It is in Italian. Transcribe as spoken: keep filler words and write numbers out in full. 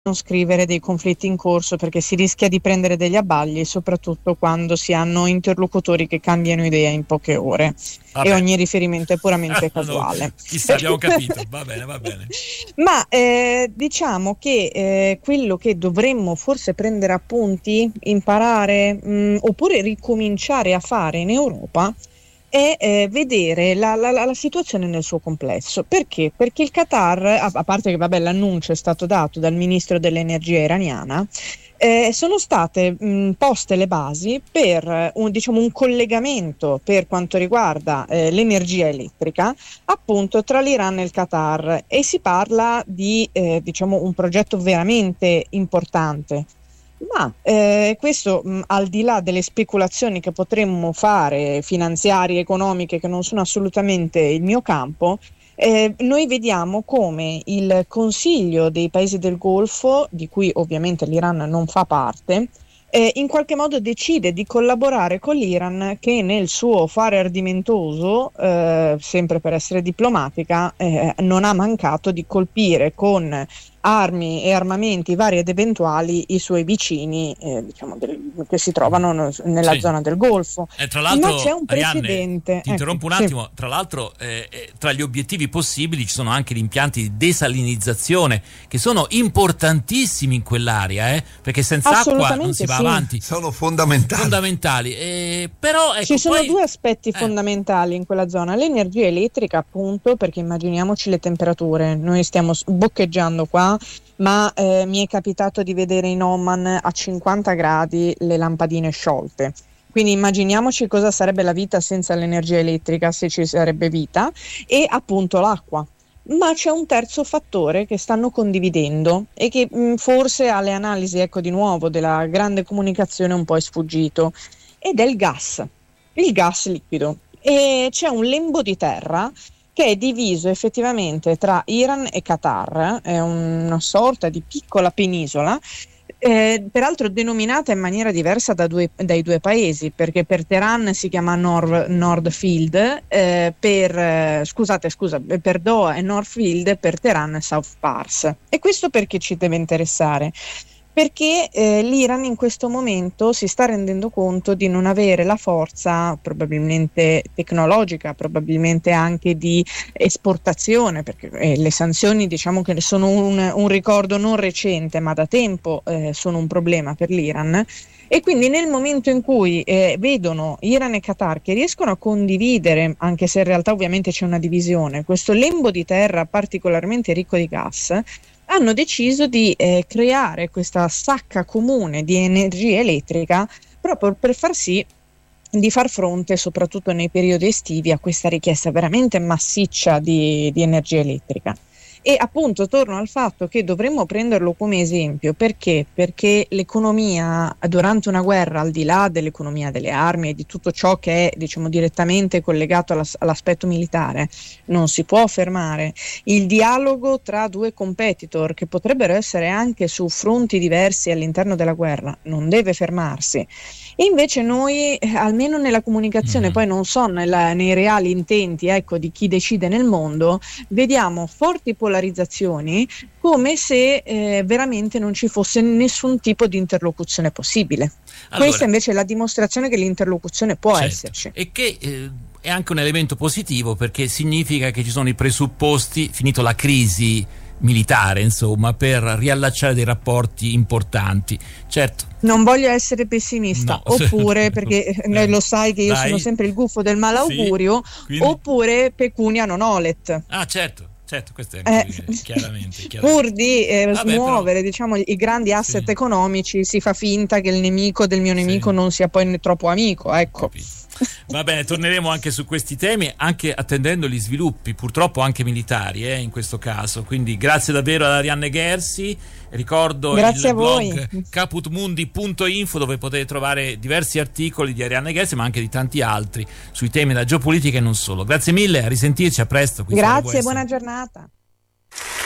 non scrivere dei conflitti in corso, perché si rischia di prendere degli abbagli, soprattutto quando si hanno interlocutori che cambiano idea in poche ore. Vabbè. E ogni riferimento è puramente casuale. No, chissà, abbiamo capito, va bene, va bene. Ma eh, diciamo che eh, quello che dovremmo forse prendere appunti, imparare mh, oppure ricominciare a fare in Europa è eh, vedere la, la, la situazione nel suo complesso. Perché? Perché il Qatar, a, a parte che vabbè, l'annuncio è stato dato dal ministro dell'energia iraniana, eh, sono state mh, poste le basi per un, diciamo, un collegamento per quanto riguarda eh, l'energia elettrica appunto tra l'Iran e il Qatar, e si parla di eh, diciamo un progetto veramente importante. Ma eh, questo mh, al di là delle speculazioni che potremmo fare, finanziarie, economiche, che non sono assolutamente il mio campo, eh, noi vediamo come il Consiglio dei Paesi del Golfo, di cui ovviamente l'Iran non fa parte, eh, in qualche modo decide di collaborare con l'Iran, che nel suo fare ardimentoso, eh, sempre per essere diplomatica, eh, non ha mancato di colpire con armi e armamenti vari ed eventuali i suoi vicini, eh, diciamo del, che si trovano no, nella sì. zona del Golfo. E tra l'altro, ma c'è un precedente. Arianne, ti interrompo ecco, un attimo. Sì. Tra l'altro, eh, tra gli obiettivi possibili ci sono anche gli impianti di desalinizzazione, che sono importantissimi in quell'area, eh, perché senza acqua non si va sì. avanti. Sono fondamentali. Fondamentali. Eh, però ecco, ci sono poi... due aspetti eh. fondamentali in quella zona: l'energia elettrica, appunto, perché immaginiamoci le temperature. Noi stiamo boccheggiando qua, ma eh, mi è capitato di vedere in Oman a cinquanta gradi le lampadine sciolte. Quindi immaginiamoci cosa sarebbe la vita senza l'energia elettrica, se ci sarebbe vita, e appunto l'acqua. Ma c'è un terzo fattore che stanno condividendo e che mh, forse alle analisi, ecco, di nuovo, della grande comunicazione un po' è sfuggito, ed è il gas, il gas liquido. E c'è un lembo di terra che è diviso effettivamente tra Iran e Qatar, è una sorta di piccola penisola, eh, peraltro denominata in maniera diversa da due, dai due paesi, perché per Teheran si chiama Nord, Nordfield, eh, per, eh, scusate, scusa, per Doha è Northfield, per Teheran è South Pars. E questo perché ci deve interessare? Perché eh, l'Iran in questo momento si sta rendendo conto di non avere la forza probabilmente tecnologica, probabilmente anche di esportazione, perché eh, le sanzioni, diciamo che sono un, un ricordo non recente, ma da tempo eh, sono un problema per l'Iran. E quindi nel momento in cui eh, vedono Iran e Qatar che riescono a condividere, anche se in realtà ovviamente c'è una divisione, questo lembo di terra particolarmente ricco di gas, hanno deciso di eh, creare questa sacca comune di energia elettrica proprio per far sì di far fronte, soprattutto nei periodi estivi, a questa richiesta veramente massiccia di, di energia elettrica. E appunto torno al fatto che dovremmo prenderlo come esempio. Perché? Perché l'economia durante una guerra, al di là dell'economia delle armi e di tutto ciò che è, diciamo, direttamente collegato alla, all'aspetto militare, non si può fermare. Il dialogo tra due competitor, che potrebbero essere anche su fronti diversi all'interno della guerra, non deve fermarsi. E invece noi, eh, almeno nella comunicazione, mm. poi non so nella, nei reali intenti, ecco, di chi decide nel mondo, vediamo forti polarizzazioni, come se eh, veramente non ci fosse nessun tipo di interlocuzione possibile. Allora, questa invece è la dimostrazione che l'interlocuzione può certo, esserci. E che eh, è anche un elemento positivo, perché significa che ci sono i presupposti, finito la crisi militare, insomma, per riallacciare dei rapporti importanti. Certo. Non voglio essere pessimista, no. Oppure, perché eh, lo sai che io Dai. sono sempre il gufo del malaugurio, sì, quindi... oppure pecunia non olet. Ah, certo. Certo, questo è eh, chiaramente, chiaramente. Pur di eh, Vabbè, smuovere però... diciamo i grandi asset sì. economici, si fa finta che il nemico del mio nemico sì. non sia poi troppo amico, ecco. Capito. Va bene, torneremo anche su questi temi, anche attendendo gli sviluppi, purtroppo anche militari, eh, in questo caso. Quindi grazie davvero ad Arianne Gherzi. Ricordo grazie il blog caputmundi punto info, dove potete trovare diversi articoli di Arianne Gherzi, ma anche di tanti altri sui temi della geopolitica e non solo. Grazie mille, a risentirci, a presto. Grazie, buona giornata.